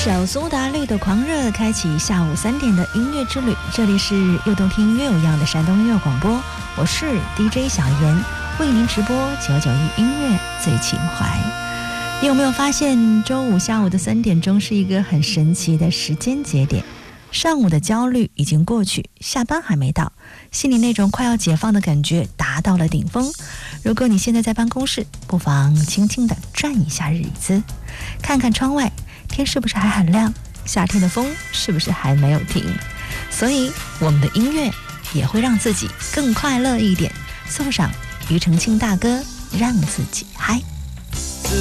首苏打绿的狂热，开启下午3点的音乐之旅。这里是又动听又有样的山东音乐广播，我是 DJ 小妍，为您直播991音乐最情怀。你有没有发现，周五下午的3点钟是一个很神奇的时间节点？上午的焦虑已经过去，下班还没到，心里那种快要解放的感觉达到了顶峰。如果你现在在办公室，不妨轻轻地转一下椅子，看看窗外，天是不是还很亮？夏天的风是不是还没有停？所以我们的音乐也会让自己更快乐一点，送上庾澄庆大哥，让自己嗨。